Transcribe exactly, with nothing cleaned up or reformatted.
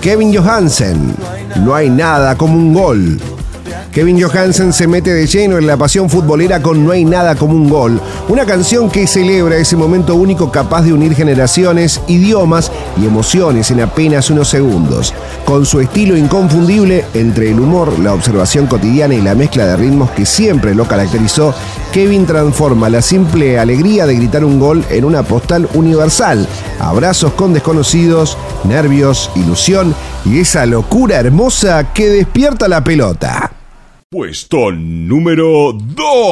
Kevin Johansen, no hay nada como un gol. Kevin Johansen se mete de lleno en la pasión futbolera con No hay nada como un gol, una canción que celebra ese momento único capaz de unir generaciones, idiomas y emociones en apenas unos segundos. Con su estilo inconfundible, entre el humor, la observación cotidiana y la mezcla de ritmos que siempre lo caracterizó, Kevin transforma la simple alegría de gritar un gol en una postal universal. Abrazos con desconocidos, nervios, ilusión y esa locura hermosa que despierta la pelota. Puesto número dos.